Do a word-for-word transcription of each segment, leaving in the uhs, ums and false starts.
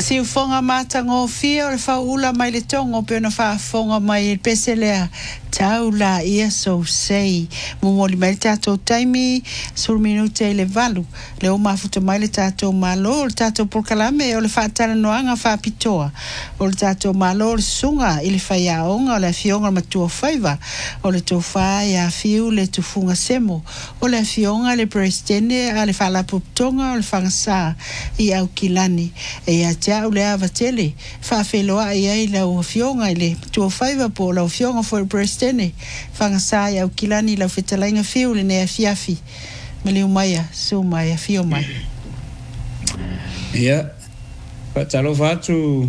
si fonga mata ngo fia o le faula mai le tongo pe na fa fonga mai peselea taula ia so sei mo moli mai tato taimi sur minute le valu le o mafuta mai le tato malo le tato por kalame o le fatana noanga fa pitoa o le tato malo le sunga ili fa yaonga o le fionga matua faiva o le tofa ya fiu le tufunga semo o le fionga le prestene ale fa la puptonga o le fangasa i au kilani e a tia ule ava tele fa feloa ia i la o fionga ile tua faiva po la fionga for le prestene fangasa ia au kilani la fetalainga fiu le ne fiafi mali umaya so mai fio mai ia pa talo fatu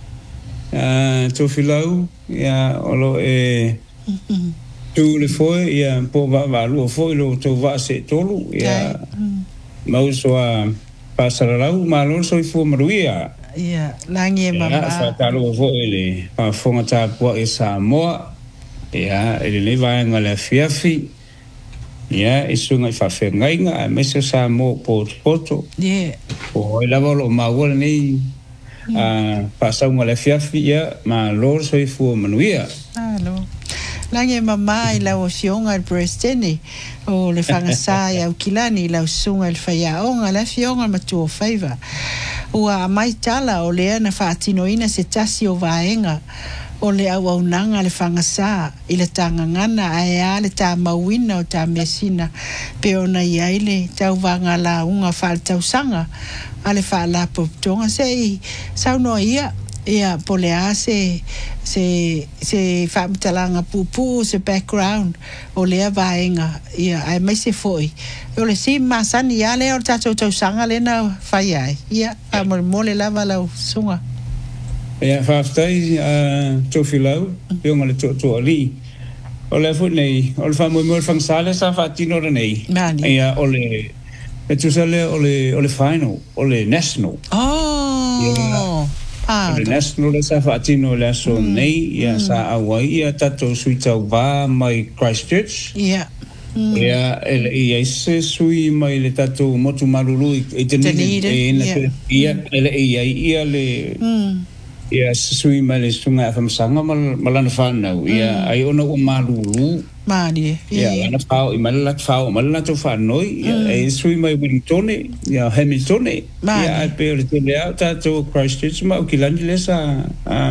uh, to filau ia olo e tu le foi ia po va va lu foi lo to va se tolu ia mau so a pasarau malo so i fu maruia ia langi mama ia fa talo foi le pa fonga ta po e Samoa ia ele le vai ngala fiafi ia isunga fa fengainga me se Samoa po poto ia o ela volo magola nei a pasa ngala fiafi ia ma lo so i fu manuia alo lange mama i la osionga al prestene o le fangasa ya ukilani la usunga al fayaonga la fionga matu faiva o a mai tala o le na fatino ina se tasi o vaenga o le au au nanga le fangasa i le tangangana ai a le ta mawina o ta mesina pe ona i aile tau vanga la unga fal tau sanga ale fa la poptonga sei sauno ia ia polea se se se famtalanga pupu se background o le vaenga ia ai mai se foi o le si masani ia le o tato tau sanga le na fai ai ia a mole lava la sunga ia fa stai a to filau yonga le to to ali o le fu nei o le famo mo fam sale sa fatino nei ia o le e tu sale o le o le final o le national oh Ah, le national le sa fatino le so nei ia sa awai ia tato suita va mai Christchurch ia ia ele ia se sui mai le tato motu marulu e teni e ia ele ia ia le ia sui mai le sunga fam sanga mal malana fana ia ai ona o marulu mani ia ana fao i malala fao malala to fanoi ia e sui mai Wellington ia Hamilton ia pe le tele tato Christchurch ma o kilani le sa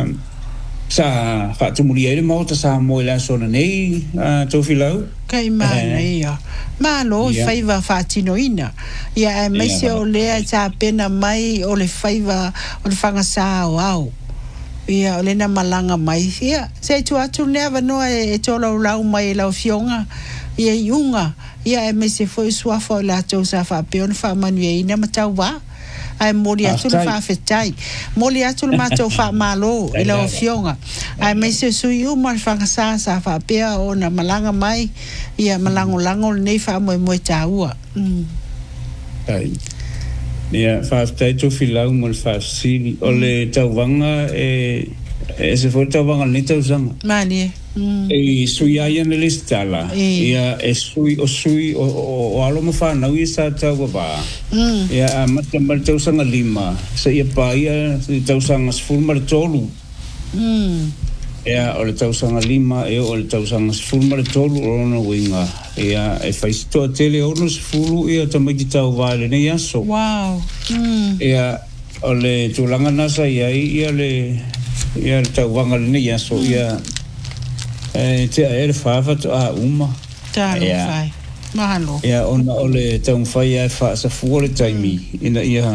sa fa tu muri ele mo ta sa mo la sona nei to filau kai mana ia malo faiva fatino ina ia mai se o le ta pena mai o le faiva o le fanga sa au ia o le na malanga mai ia se tu atu neva no e tolo lau mai la fionga ia yunga ia e me se foi sua fo la to sa fa pe on fa manuei na matau va ai moli atu fa fetai moli atu ma to fa malo e la fionga ai me se su yu ma fa sa sa fa pe o na malanga mai ia malango lango nei fa mo mo taua mm ai ia fa stai to filau mo fa si o le tauanga e e se foi tauanga ni tau sanga mani e sui ai na listala ia e sui o sui o alo mo fa na wi sa tau ba ia mata mal tau sanga lima se ia pa ia tau sanga sful mar tolu ia o le tau sanga lima e o le tau sanga sful mar tolu o no winga ia e fai sto tele o no sfulu ia tamai tau vale ne ia so wow ia o le tulanga nasa ia ia le ia tau vanga ne ia so ia e te e le fafa a uma ta lo fai mahalo ia ona o le tau fai ai fa sa fuole taimi ina ia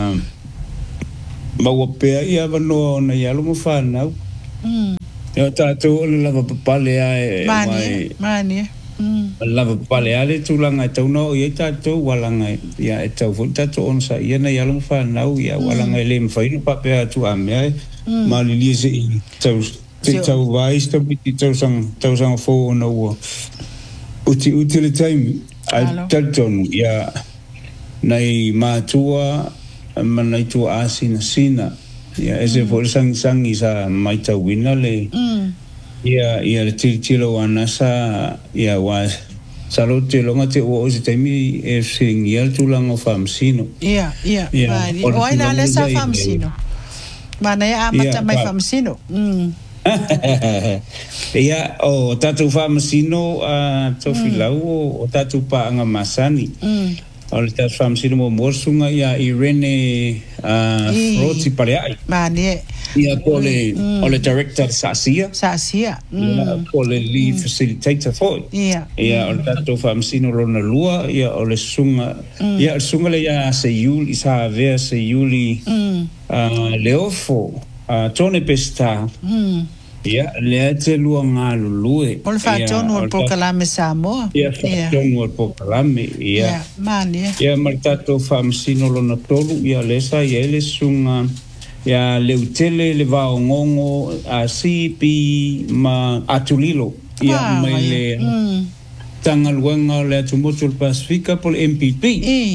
mau pe ia vano na ia lo mo fa na ia tato le lava papale ai mani mani lava papale ale tulanga tau no ia tato walanga ia e tau fu tato on sa ia na ia lo mo fa na ia walanga le mfai no pape atu a me ma li li se tau te tau vai sta biti tau sang tau sang fo no uti uti le time a taton ia nei matua manai tu asina sina ia ese for sang sang isa mai tau wina le ia ia le tilo ana sa ia wa salote longa te o se temi e sing ia tu lango famsino ia ia vai o ina le sa famsino Mana ya amata mai whaamasino. Ia, o tatu whaamasino tō whilau o tatu paanga masani. O le tatu whaamasino mo morsunga ia Irene Froti Pareai. Mane. Ia ko le, o le director Sasia. Sasia. Ia ko le lead facilitator foi. Ia. Ia o le tatu whaamasino rona lua, ia o le sunga. Ia o sunga le ia se yuli, sa avea se yuli le ofo. Tone pesta. Ia, lea te lua ngā lulue. O le whaatonu o le pokalame Samoa. Ia, whaatonu o le pokalame. Ia, mani. Ia, maritato whaamasino lona tolu. Ia, lesa, ia ele sunga. Ia, leu tele le vao ngongo a C P ma atulilo. Ia, mai le tanga luenga le atumotu le Pasifika po le M P P.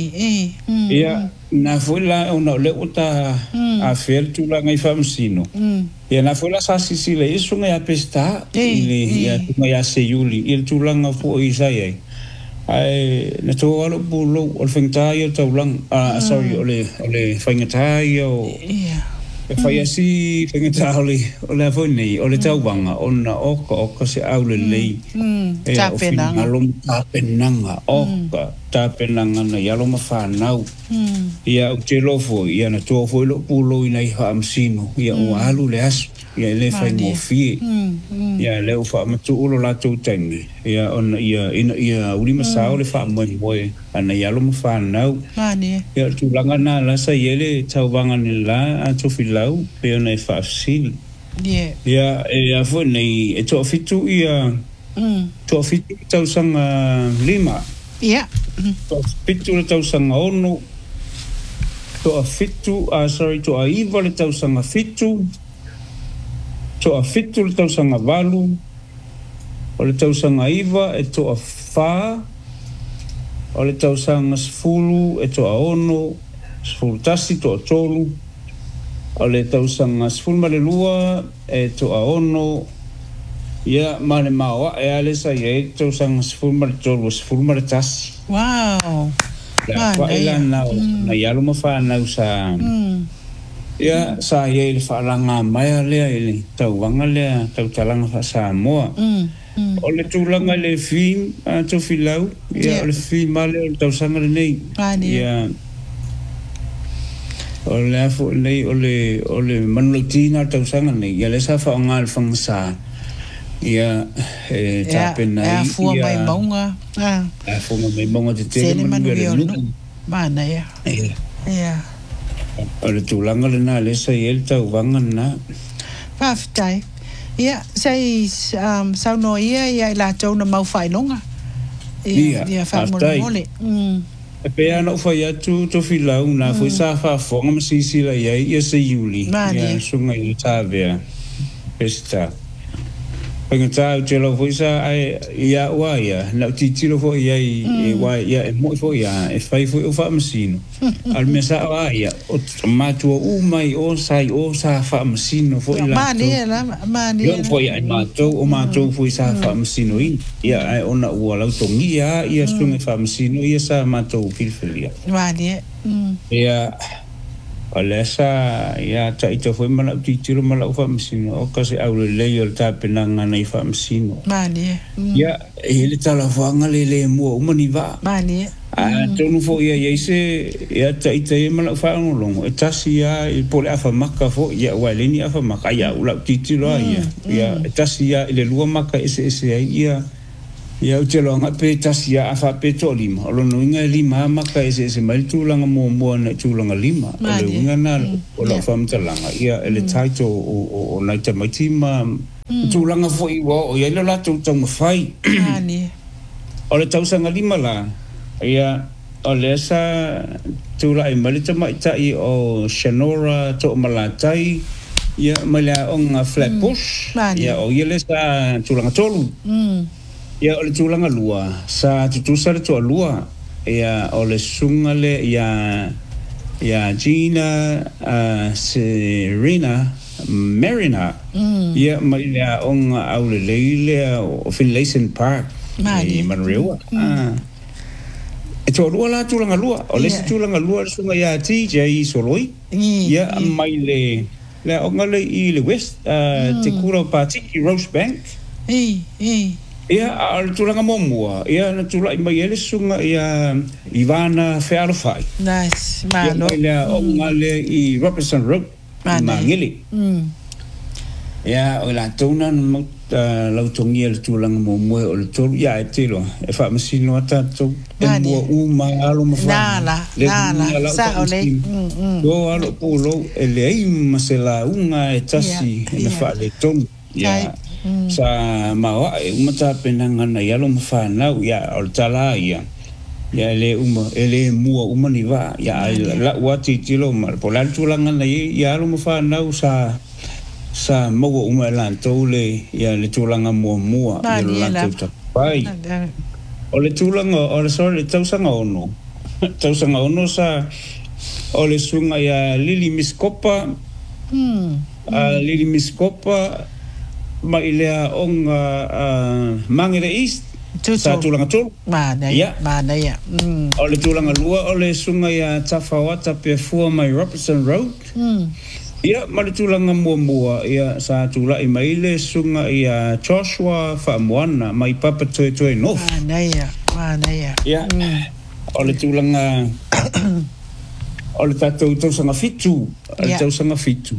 Ia, na fuela ona le uta a fertu la ngai whaamasino. Ia na fuela sa sisi le isu ngai apesta. Ia tunga ia se yuli. Ia tulanga fu o isai ai. Ai, na tō alo pulo o le whengatai o taulang. Sorry, o le whengatai o... E whai asi whengatai o le o le awhonei, o le tauwanga, o na oka oka se au le lei. Tāpenanga. Tāpenanga, oka. Tāpenanga na ialoma whanau. Ia u te lofo, ia na tō fo ilo pulo ina i whaamasino. Ia o alu le asu. Ia le whai mōwhie. Ia le u whaamatu ulo la tō tangi. Ia ona ia ina ia urima sao le whaamoi moe. Ana ialoma whanau. Mane. Ia tūlanga nā lasa iele tauwanga ni la a tōwhilau. Ia na i whaafsini. Ia. Ia e a nei e tō fitu ia... Tō fitu tausanga lima. Ia. Tō fitu le tausanga ono. Tō a fitu, ah, sorry, tō a iwa le tausanga fitu. Tō a fitu le tausanga walu. O le tausanga iwa e tō a whā. O le tausanga sfulu e tō a ono. Sfulu tasi tō a tolu. O le tausanga sfulu male lua e tō a ono. Ia, mane maua e alesa ia e tausanga sfulu male tolu, sfulu male tasi. Wow. La whaela nau, na ialo ma whanau sa... Ia, sa ia ili whaalanga mai lea ili tauwanga lea, tau talanga wha Samoa. O le tūlanga le whim, a tō whilau. Ia, o le whim male o le tausanga le nei. Ia, o le afo nei, o le, o le manulautina tausanga nei. Ia, le sa whaonga le whangasa. Ia, e tāpena i. Ia, fua mai maunga. Ia, fua mai maunga te tere manuere nuku. Mana, ia. Ia. O le tūlanga le nā lesa i el tau wanga nā. Whawhitai. Ia, sei sauno ia ia i lātou na mau whainonga. Ia, whaimole. E pēa nau whai atu tō whilau nā fui sā whaafonga masisila iai ia se iuli. Ia, sunga i tāwea. Pesta. Pengata o te lau fui sa ai ia ua ia. Nau titilo fo ia i wai ia e moi fo ia. E whai fo i o whaamasino. Al mea sa ua ia. O mātua umai o sai o sa whaamasino fo i lato. Mani e la, mani e la. Ia fo ia i mātou o mātou fo i sa whaamasino i. Ia ai ona ua lau tongi ia. Ia sunga whaamasino ia sa mātou pilwhilia. Mani e. Ia... O le sa ia ta ito foi mana titiro mala ufa masino o kasi au le le o ta penanga nei fa masino mani ia ele tala fanga le le mo umani va mani a tonu fo ia ia se ia ta ito e mala ufa no longo e tasi ia il pole afa maka fo ia wa le ni afa maka ia ula titiro ia ia tasi ia le lua maka ese ese ia ia o te longa pe tasi ia afa pe to lima o lo nuinga lima maka ese ese mai tūlanga mo mo na tūlanga lima o le unga na o la whamtalanga ia ele taito o nai ta mai tima tūlanga fo iwa o ia ilo la tau tau mawhai o le tausanga lima la ia o le esa tūla i malita mai tai o Shanora to Malatai ia mai la onga Flatbush ia o ia le sa tūlanga tolu ia o le tūlanga lua, sa tutusa le toa lua, ia o le sunga le, ia, ia Gina uh, Serena Marina, ia mai lea onga au le leile o Finlayson Park, i Manrewa. E toa lua la tūlanga lua, o le si tūlanga lua le sunga ia T J Soloi, ia mai le le o ngale I le West te kura Patiki Rosebank i i ia al tulanga momua ia na tula I mai ele sunga ia Ivana Fearfai nice malo ia o ngale I Robertson Road mangili mm ia o la tona mo lau tongi le tulanga momua o le tolu ia e telo e fa masino ata to e mo uma alo ma fa la la la sa ole mm do alo polo e le ai masela unga e tasi e fa le tonu ia sa mawa e umata penanga na ia lo ma fa na ia o tala ia ia le uma ele mua uma ni va ia la wati tilo ma po la tulanga na ia lo ma fa na sa sa mogo uma la tole ia le tulanga mua mua ia lo la tau pai o le tulanga o le so le tausanga ono tausanga ono sa o le sunga ia Lili Miskopa hmm a Lili Miskopa ma ilea onga Mangere East sa tulanga tolu mana ia mana ia mm o le tulanga lua o le sunga ia Tafawata pe fua mai Robertson Road mm ia ma le tulanga mua mua ia sa tula I mai le sunga ia Joshua Faamoana mai Papa Toe Toe North mana ia mana ia ia o le tulanga o le tatou tausanga fitu o le tausanga fitu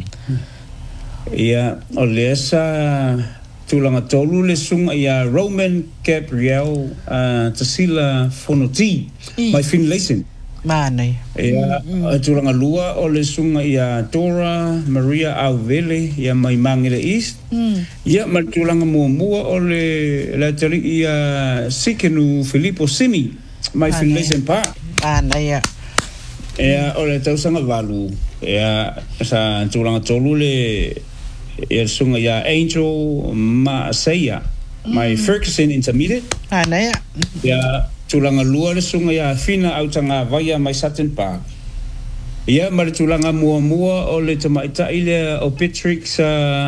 ia o le sa tulanga tolu le sunga ia Roman Gabriel uh, Tasila Fonoti mai Finlayson mana ia tulanga lua o le sunga ia Dora Maria Auvele ia mai Mangere East ia ma tulanga mua mua o le la tali ia Sikenu Filippo Simi mai Finlayson Park mana ia ia o le tausanga valu ia sa tulanga tolu le ia sunga ia Angel Maaseia mai Ferguson Intermediate mana ia ia tulanga lua le sunga ia Fina Autanga Vaia mai Sutton Park ia ma le tulanga mua mua o le tamaita ile o Patrick sa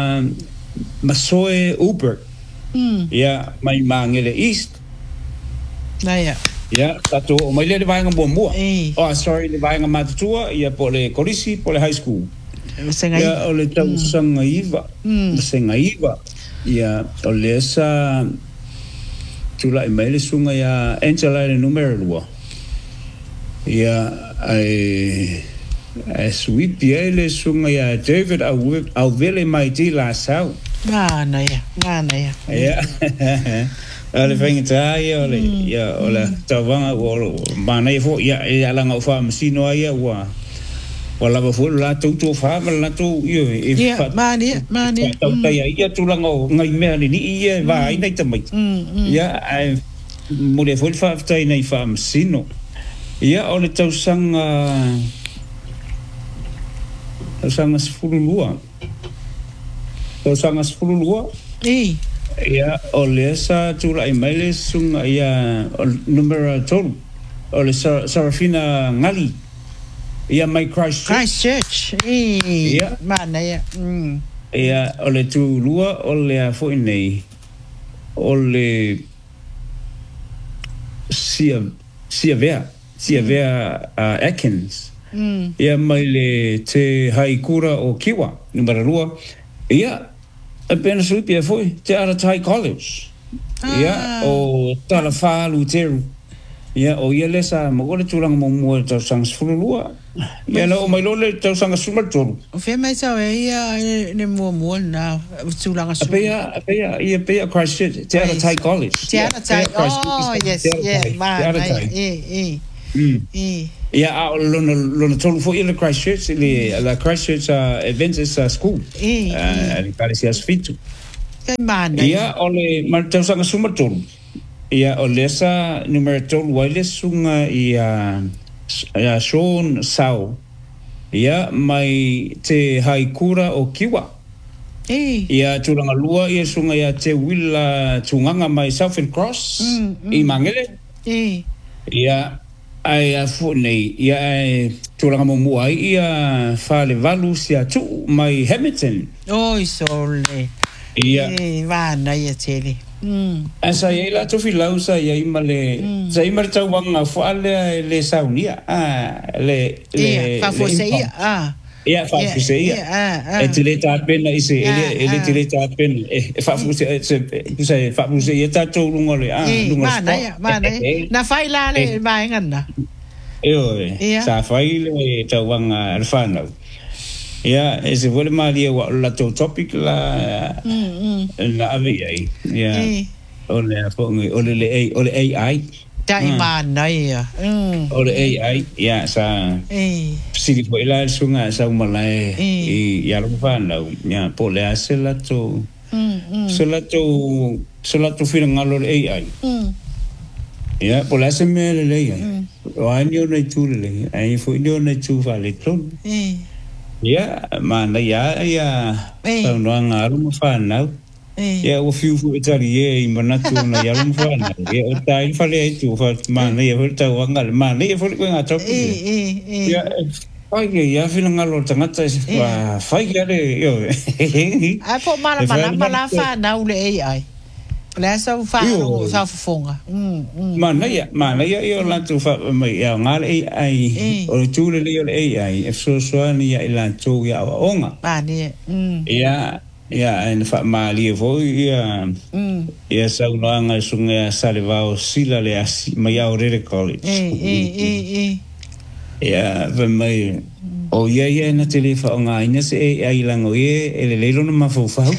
Masoe Uber ia mai Mangere East na ia ia tato o mai le vainga mua mua oh sorry le vainga matutua ia po le kolisi po le high school ia o le tau sanga iva sanga iva ia o le sa tula I mai le sunga ia Angela le numero lua ia ai ai sweep ia le sunga ia David Auvele mai di la sau mana ia mana ia ia ale venga tai ole ia ole tawanga o mana ia fo ia ia langa fa masino ia wa wala ba fo la tu tu fa la tu ia ia mani mani tau tai ia tu langa ngai me ni ia va ai nei tamai ia ai mo le fo fa tai nei fa masino ia ole tau sanga tau sanga sfululua tau sanga sfululua i ia o le sa tula I mai le sunga ia numero tolu o le Sarafina Ngali ia mai Christchurch Christchurch i ia mana ia ia o le tu lua o le a fo nei o le sia sia vea sia vea Atkins ia mai le te haikura o Kiwa numero lua ia a pena suipia foi te ara tai college ia o Talafa Luteru ia o ia lesa mo le tulanga mo mo tau sang sfululua ia no mai lo le tau sang sumar tolu o fe mai sa ia ne mo mo na tulanga su ia ia ia ia Christchurch te ara tai college te ara tai oh yes yeah ma e e e ia a lona lona tolu fo ile Christchurch ile la Christchurch Adventist school eh ali parecia fitu kai mana ia ole mal tau sanga sumar tolu ia ole sa numero tolu wale sunga ia ia Sean Sau ia mai te haikura o Kiwa ia tulanga lua ia sunga ia te wila tunganga mai Southern Cross I Mangele ia ai a fu nei ia ai tulanga mo mua ia fa le valu sia tu mai Hamilton oi sole ia e va na ia tele mm asa ia la tu filausa ia imale sa imar tau wanga fa le le saunia ah le le fa fo sei ah ia fa fu se ia e te le ta pena i se ele ele te le ta pena e fa fu se se se fa fu se ia ta to lunga le ah lunga mana ia mana na fai la le mai ngana io sa fai le ta wanga alfano ia e se vole malia wa la to topic la la avia ia ole po ole le ole ai tai mana ia ole ai ia sa sili po ila sunga sa umalae i ya lo fa na ya po le asela to sela to sela to fira ngalo le ai ia po la se me le le o ani o nei tu le ai fo ni o nei tu fa le ton ia mana ia ia sa no ngalo mo fa na ia o fiu fu itali e i manatu na ia lo fa na ia o tai fa le tu fa mana ia fo ta wanga mana ia fo ko ngata ia ai ia fina ngalo tangata fa fai gare yo ai po mala mala mala fa na ule ai la sa fa no sa fonga mm mana ia mana ia yo la tu fa mai ia ngal ai o tu le le ai e so so ni ia la tu ia onga ani mm ia ia en fa mali vo ia ia sa unanga sunga salivao sila le asi mai au re college eh eh eh ia ve mai o ia ia na telefa nga ina se ai lango ye ele le no ma fo fa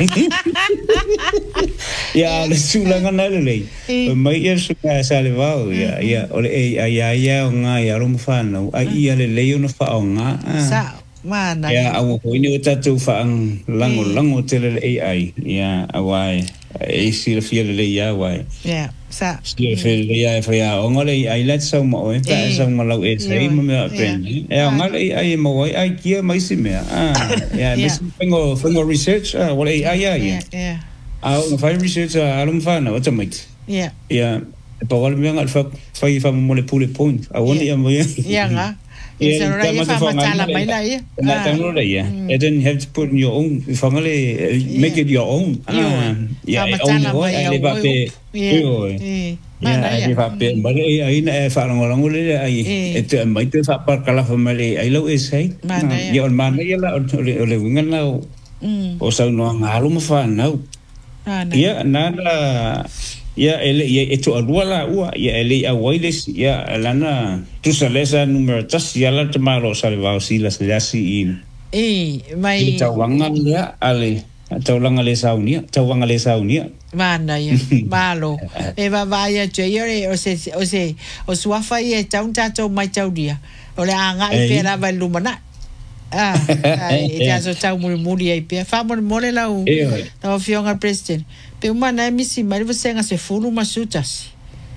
ia le sulanga na le le mai ia sunga salivao ia ia ole ai ai ia nga ia ro mo fa no ai ia le le no fa nga sa mana ya au ko ini tatu fa ang lango lango tele ai ya awai e si le fiel le ya wai ya sa si le fiel ya fa ya ngole ai let so mo e pa so mo lau e sei mo me pen e ngole ai mo wai ai kia mai si me ah ya mis pengo pengo research ah wala ai ai ya ya au no fa research alum fa na wata mai ya ya pa wala me ngal fa fa fa mo le pule point a woni ya mo ya ya nga Yes, yeah, right. If I'm a talent, I like that. Yeah, you didn't have to put in your own. If I'm gonna make it your own. Yeah, own voice. I live up there. Yeah, I live up there. But I I found along with it. I it might have a park of family. I love it. Say, your man, you know, living now. O sa no ngalo mo fa now. Yeah, nada. Ya ele ya eto alua la ua ya ele a wireless ya lana tu salesa numero tas ya la tomaro salva sila selasi in eh mai tawangan ya ale tawanga le saunia tawanga le saunia mana ya malo e va vaya cheyore o se o se o suafa ye taunta to mai taudia o le anga i pera va lumana ah e ya so tau muri muri ai pe fa mo mo le la u no fionga president pe umana misi mari você nga se fulu masutas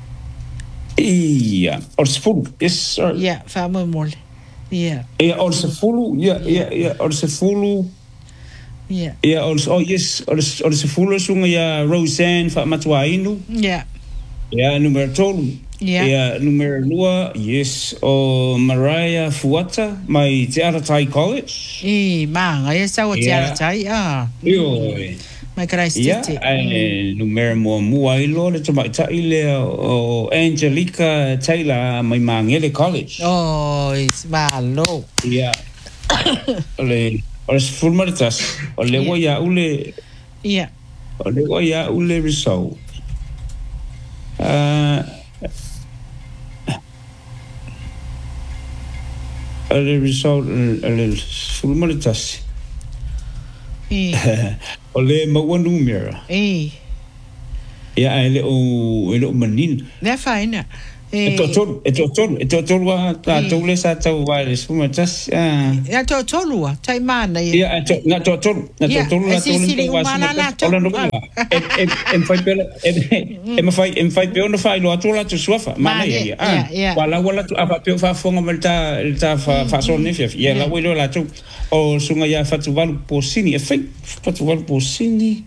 ia or se fulu yes sir yeah fa mo mo yeah ia or se fulu ia ia ia or se fulu yeah ia or oh yes or or se fulu sunga ya Roseanne fa matuainu yeah ia numero tolu yeah ia numero lua yes o Mariah Fuata mai Te Aratai College e manga esa o Te Aratai ah io mai Christ City e numero mo muailo le toma ile o Angelica Taylor mai Mangele College oh is malo ia ole ole formalitas ole goya ule ia ole goya ule result ah ole result ole formalitas e ole mo numero e ia ele o ele o manin ne faina e to to e to to e to to wa ta to le sa ta wa le suma tas ah ya to to lua tai mana ia to na to to na to to la to le wa suma ola no e e e fai pela e e me fai e fai pe no fai lo to la to suafa mana ia ah wala wala to apa pe fa fonga melta ta fa fa so ne fia ia la wilo la to o sunga ya fa tu val posini e fai fa tu val posini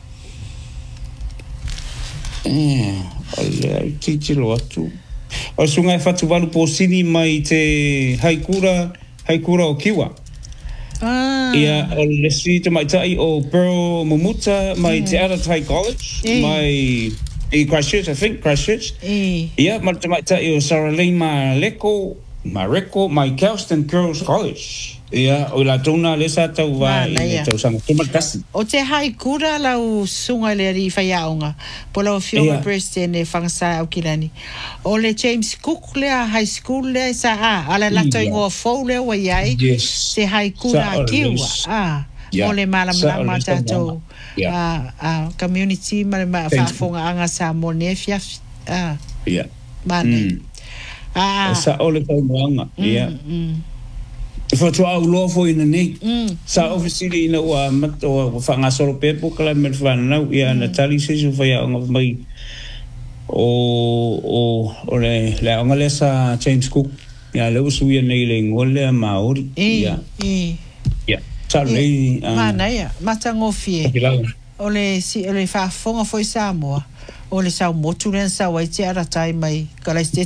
eh ole titi lo atu o sunga e fatu walu posini mai te haikura haikura o kiwa ah ia o le street mai tai o Pearl Mumuta mai Te Aratai College mai e Christchurch I think Christchurch ia mai te mai tai o Sarah Lane Mareko Mareko mai Kelston Girls College Ia, o la tona le sa tau wa i le tau sanga te matasi. O te hai kura lau sunga le ri whai aonga. Po lau whionga president e whangasa au kirani. O le James Cook lea high school lea sa a. Ala lato ingoa fau lea wa iai. Yes. Te hai kura kiwa. Ah. O le malamulang ma tātou. Ah, community ma le ma whaafonga anga sa mo ne fiaf. Ah. Ia. Mane. Ah. Sa o le tau moanga. Ia. Fa tu au lo fo ina nei sa ofisiri ina wa mato wa fanga solo pepo kala me fa na ia na tali se so fa ya mai o o o le la nga le sa James Cook ya le usu ia nei le ngole maori ia ia sa le mana ia matango fie o le si o le fa fonga foi sa mo o le sa motu len sa wai te ara tai mai kala ste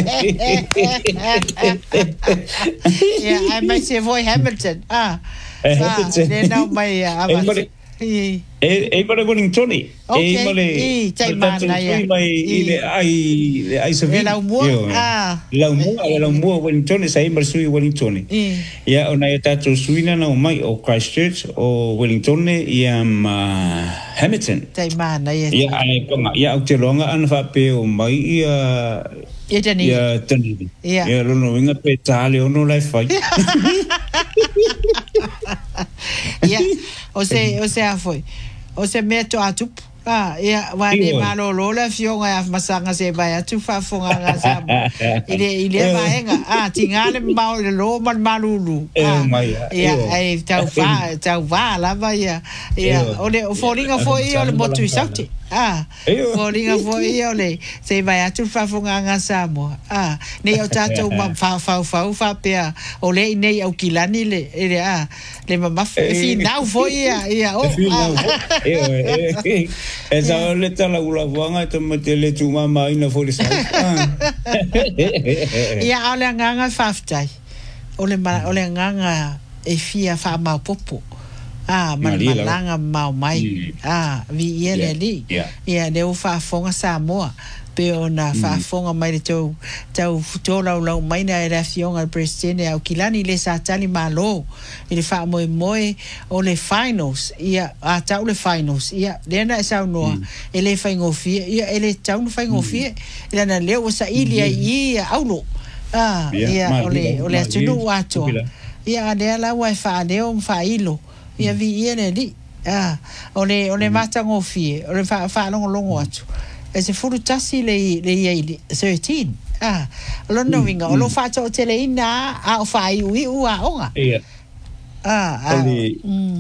ya ai mai se voi Hamilton ah Hamilton le na mai a e e pare Wellington e male e tai mana ya mai ile ai le ai se vi la mo ah la mo la mo Wellington sai mar sui Wellington ya ona ya tatu suina na mai o Christchurch o Wellington ia ma Hamilton tai mana ya ya ai konga ya o te longa an fa pe o mai ia ia tani ia tani ya lo no vinga pe tale o no lai fai ya o se o se foi o se meto atu ah ia wani malo lola fionga ya masanga se vai atu fa fonga nga sa ile ile vaenga ah tingale mau le lo man malulu ah ia ai tau fa tau va la vai ia ole o foringa foi o le motu sauti ah foringa foi ole se vai atu fa fonga nga sa mo ah nei o tato ma fa fa fa fa pe ole nei au kilani le ile ah le mama fi nau foi ia o e sa le tala ula wanga te mate le tu mama ina fo le sa ia ole nganga faftai ole ma ole nganga e fia fa ma popo ah man malanga mau mai ah vi ele li ia de o fa fonga sa moa pe ona fa fonga mai to tau futola la mai na era fionga presidente au kilani le sa tali malo ele fa moi moi o le finals ia a tau le finals ia le na sa no ele fa ngofie ia ele tau no fa ngofie ele na le o sa ilia ia aulo ah ia ole ole tunu wato ia de la wa fa de o fa ilo ia vi ele di ah ole ole mata ngofie ole fa fa longo longo atu e se furu tasi le le le thirteen ah lo no vinga o lo fa to tele ina a o fa i u u a onga ia ah ale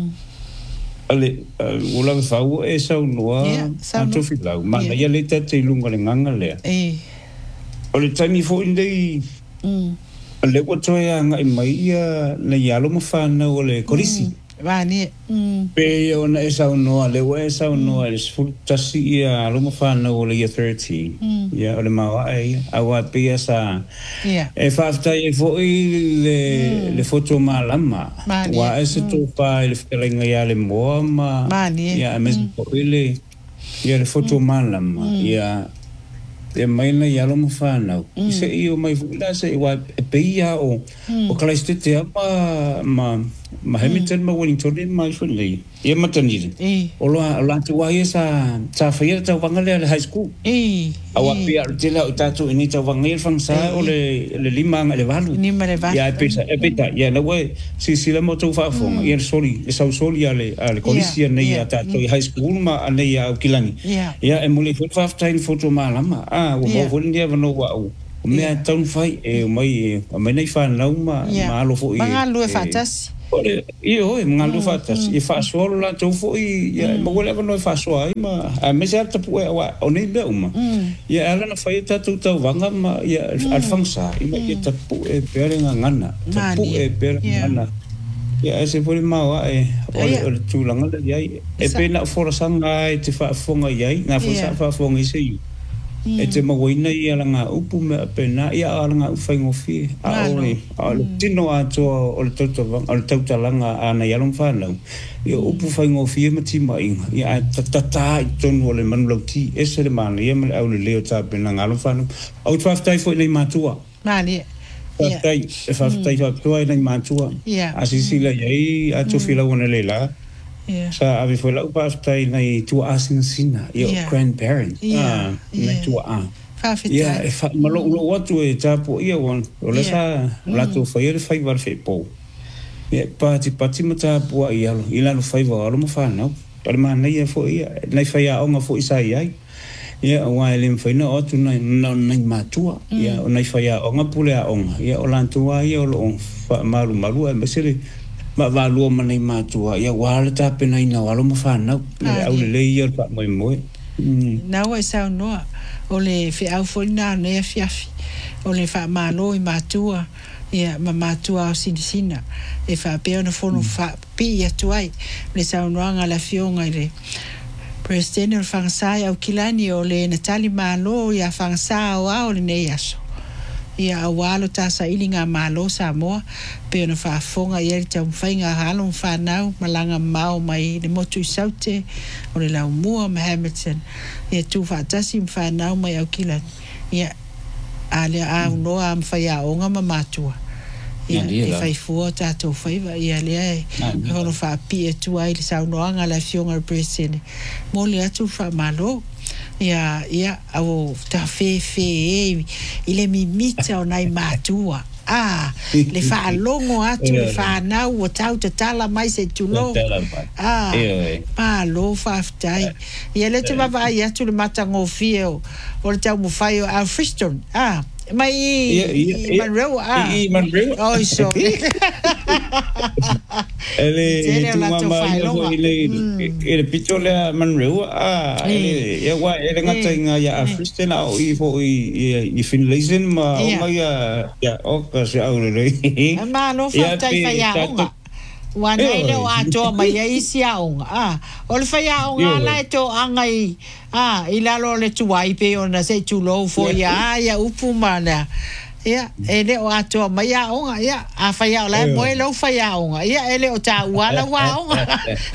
ale ulang fa u e sa noa a to fi la ma ia le te lunga le nganga le e o le tani fo inde mm le ko to ya ngai mai ia le ya lo mo fa na o le korisi vani pe ona esa no le we esa no es full tasi ia lo mo fa no le thirteen ya ole ma ai awa pe esa e fa afta e fo le le foto malama wa ese to pa le feeling ya le mo ma ya mes po le ya le foto malama ya e mai na ya lo mo fa no se io mai la se wa pe ya o o kala este te ma ma ma Hamilton ma Wellington ma funlei e matani o lo la tu wa esa sa faia ta wangale high school e awa pia tela tatu ini ta wangale fang sa o le le lima le valu ni ma le valu ya pesa e peta ya na we si si la moto fa fong e soli e sa soli ale ale komisia nei ata to high school ma ane ya kilani ya e muli fu fa time photo ma lama ah o bo ndia no wa o me tau fai e mai mai nei fa na ma ma lo fo i ma lo fa tas io e ngalu fatas e fa solo la to fo i ya mo wala no fa so ai ma a me sa ta pu wa oni be uma ya ala na fa ta tu ta wanga ma ya alfansa i ma ta pu e pere ngana ta pu e pere ngana ya ese foi ma wa e o tu langa ya e pe na for sanga e te fa fonga ya na fa sa fa fonga i se e te magoina i ala ngā upu me apena i ala ngā ufai ngofi a ore a le tino atoa o le tautalanga ana i along whanau i upu fai ngofi e mati mainga i a tatata i tonu o le manulauti e se le mana i amale au le leo ta pena ngā along whanau au tuaftai fo i nei matua Mani Fatai, e fatai fa tua nei matua. Asisi la yai atu fila wana lela. Sa ave foi lau fatai nei tua asina yo grandparent. Ah, nei tua a. Ia, e fa malo lo watu e tapo ia wan. Ola sa lato fa ia fai var fe po. Ia pati pati mata po ia lo. Ila lo fai va lo mo fa no. Pare ma nei fo ia, nei fai a onga fo isa ia. Ia wa ele mfaina o tu na na matua ia o nai fai a onga pule a onga ia o lantua ia o lo fa malu malu e mesele ma va lu ma nei matua ia wa le ta pena ina wa lo mo fa na au le ia fa moi moi na wa sa no o le fi au fo na ne fiafi o le fa malo i matua ia ma matua o sinisina e fa pe ona fo no fa pi ia tuai le sa no anga la fionga ile Presidente o whangsai au kilani o le Natali Malo ia whangsai o au le nei aso. Ia awalo tasa ili ngā malo Samoa pe ona whaafonga ia li tau mwhainga halo mwhanau malanga mau mai le motu i saute o le lau mua ma Hamilton. Ia tu whaatasi mwhanau mai au kilani. Ia a le au noa mwhai a onga ma matua. Ia e fai fua tātou whaiva ia lea e hono wha pia tua i le saunoanga la fionga presene mo le atu wha malo ia ia au ta fe fe e i le mimita o nai matua ah le wha longo atu le wha nau o tau te tala mai se tulo ah malo wha aftai ia le te mawa i atu le matango fio o le tau mwhai o Alfriston ah mai i Monroe ah i Monroe oh sorry ele tu mama ele ele pito le Monroe ah ele ya wa ele ngata nga ya Afristen au i fo i i finlisen ma o mai ya o ka se au le ma no fa tai fa ya onga wana ele o ato mai ai sia onga ah o le fa ya onga la to angai ah ilalo le tuai pe ona se tulo fo ya ya upu mana ya ele o ato mai ya onga ya a fa ya la mo ele o fa ya onga ya ele o ta wala wa onga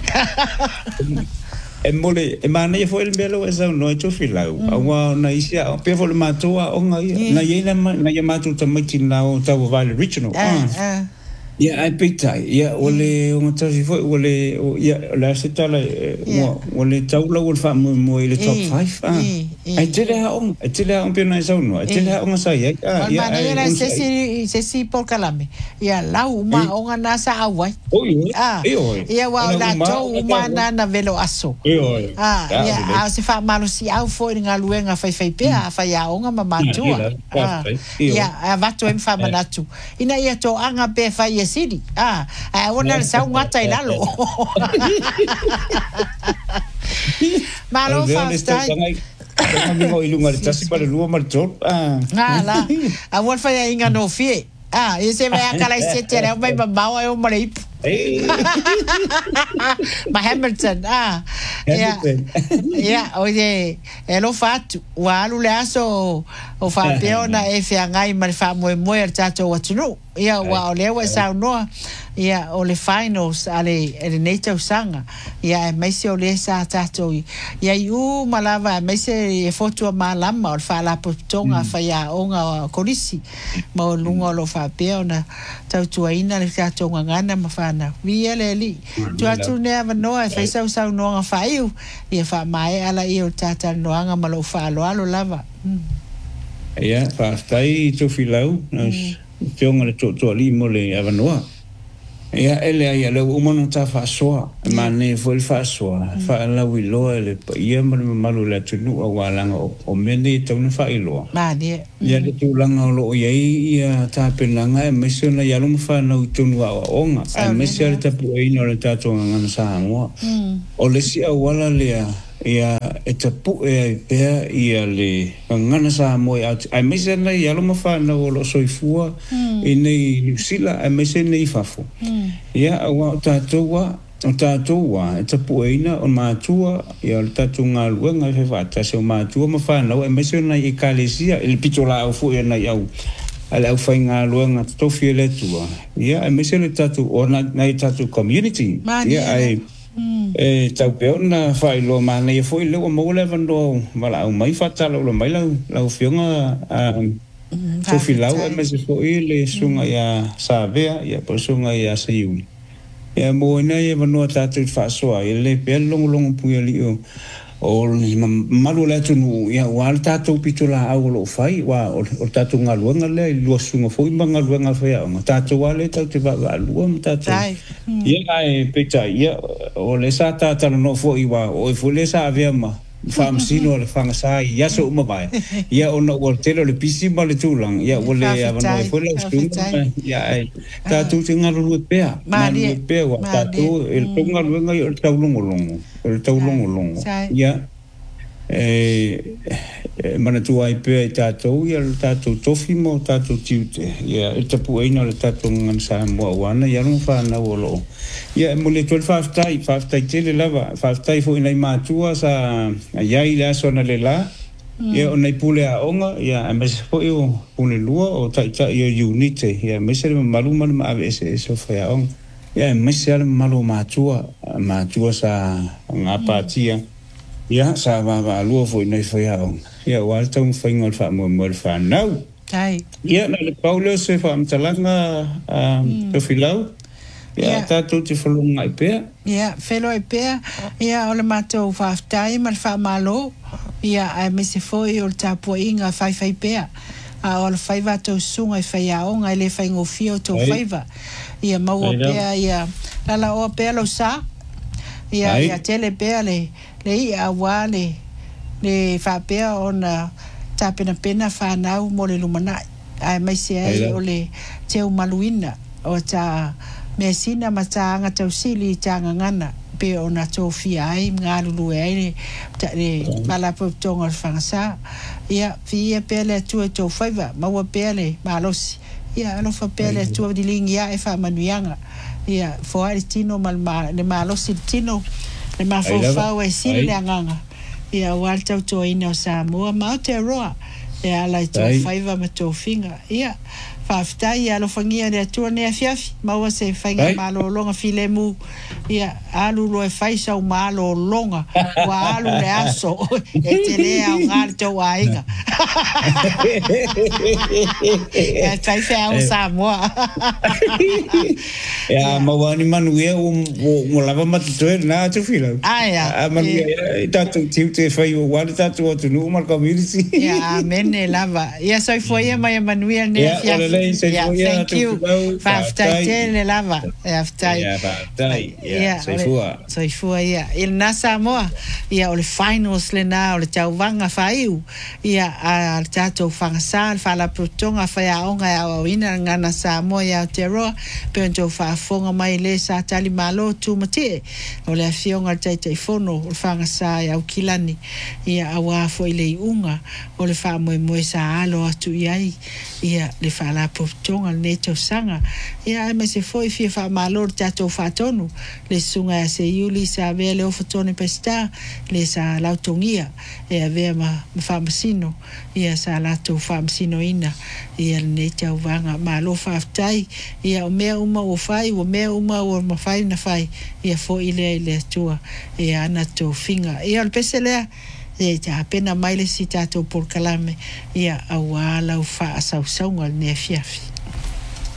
e mole e mana fo el belo esa no to filau wa na isia pe fo le matua onga na yena na yamatu tamatin la o ta vale regional ah yeah, I picked I. Yeah, ole o ngata fo ole yeah, la setala ole taula ul fa mo mo ile top five. Ah. Ai tele ha on, ai tele ha on pena sa no. Ai tele ha on sa ya. Ah, ya. Mana se si se si por kalame. Ya la uma on na sa awai. Oh, ah. Ya wa la to uma na na velo aso. Ah, ya a se fa malo si au fo nga luenga fai fai pe a fa ya on ma matua. Ah. Ya, a va to em fa manatu. Ina ia to anga pe fa City. Ah, I wanna sound what I know. Malo fasta. Kami ilungan tasi pada luar marjor. Ah. Ngala. I want fa inga no fie. Ah, ese vai akala sete era vai babawa eu morei. Ma Hamilton, ah. Hamilton. Ya, oye, elo fatu, wa alu le aso o fa peona e fe ngai mar fa mo mo er tato watunu. Ya, wa ole wa sa no. Ya, ole finals ale ele neto sanga. Ya, mai se ole sa tato. Ya yu malava mai se e foto malama o fa la potonga fa ya onga kolisi. Ma lunga lo fa peona tau tuaina le tato ngana ma fa na via leli tu atu ne ava no e fai sau sau no nga fai e fa mai ala i o tata no nga malo fa lo alo lava ia fa stai tu filau nos tionga le to to li mo le ava no ia ele ia le o mono ta fa soa ma ne fo il fa soa fa la wi lo le ia ma malo le tu no wa langa o meni to no fa i lo ma dia ia le tu langa lo ia ia ta penanga e me se na ia lo fa no tu no wa onga e me se ta pu i no le ta to nga sa mo o le si a wala le ia e ta pu e pe ia le nga sa mo ai me se na ia lo fa no lo soifua i nei sila e me se nei fafo ia wa ta to wa ta to wa ta poina on ma tua ia ta tu nga luenga fe fa ta so ma tua ma fa no e me se na i kalesia il pitola o fu na ia ala u fa nga luenga to fiele tua ia e me se le ta tu ona na ta tu community ia ai e tau pe ona fa i lo ma na ia foi le mo le vando mala u mai fa ta lo mai lo lo fionga so filau e me se fo i le sunga ia sa vea ia po sunga ia sa iuli ia mo ina ia manua tātou whaasoa ia le pia longo-longo puia li o o malu le tunu ia wal tātou pitula au lo fai wa o tātou ngaluanga le lua sunga fo i ngaluanga fai au tātou wale tau te wa lua tātou ia e pita ia o le sa tātou no fo i wa o fo le sa vea ma famsino le fanga sai ya so uma vai ya ona o telo le pisi ma le tulang ya o le avano fo le sunga ya ta tu tinga lu pea ma lu pea wa ta tu el tunga lu nga el taulongo longo el taulongo longo ya eh mana tu ai pea ta tu ya ta tu tofi mo ta tu tiute ya el tapu ina le ta tu ngan sa mo wana ya no fa na wolo ya mo le tol fa tai fa tai tele lava fa tai fo ina ma tua sa ya ila sona le la ya ona pule a onga ya me fo yo pule lua o tai tai yo unite ya me se malu mal ma ese eso fa on ya me se malu ma tua ma tua sa ngapa tia ya sa va va lua fo ina fa ya on ya wal tong fa ngol fa mo mo fa now tai ya na le paulo se fa mtalanga to filau ya tatu te falunga i pea ya felo i pea ya o le matou faafetai ma le faamālō ia ae mese foi o le tapuaʻiga fai fai pea a o le fai vatou suga i fai aoga i le faigofia o tou faiva ia maua pea ia lalaoa pea lau sa ia ia tele pea le le ia auā le le faapea ona tapenapena fanau mo le lumanaʻi ae maise ai o le teu maluina o ta me sina matanga tau sili tanga ngana pe ona tofia ai ngalulu ai ta le mala po tonga fangsa ia fia pele tu to faiva maua pele malos ia no fa pele tu di lingia e fa manuanga ia fo ai tino mal le malos tino le ma fo fa e sili le nganga ia walta to ina sa mo ma te roa ia la to faiva ma to finga ia faafetai alo fangia le atua ne afiafi maua se faiga malolonga filemu ia alu lo e fai sau malolonga wa alu le aso e te lea o ngāle tau aiga e tai fea o Samoa ia maua ni manuia o lava matatoe na atu fila aia manuia tatu tiu te fai o wale tatu o tunu o marka community ia amene lava ia soi foi mai manuia ne afiafi yeah, thank you. Faafetai tele lava. Faafetai. Yeah, faafetai. Yeah, soifua. Soifua, yeah. Il na Samoa, ia o le finals le na o le tauwanga whaiu. Ia a tatou whangasa, whala protonga whai aonga e awawina ngana Samoa ia o te roa. Peo tau whaafonga mai le sa tali malo tu mate. O le awhionga le taitai fono, o le whangasa e au kilani. Ia awa fo i le unga, o le whaamoe moe sa alo atu iai. Ia le whala protonga. tonga ne to sanga ia me se foi fia fa malor tato fatonu le sunga se yuli sa vele o fotone pesta le sa lautongia e ave ma fa masino ia sa lato fa masino ina ia ne tau vanga malo fa tai ia o me uma o fai o me uma o ma fai na fai ia fo ile ile tua ia ana to finga ia le pesele e ta pena mai le si tato por kalame ia awala o fa sa saunga ne fiafi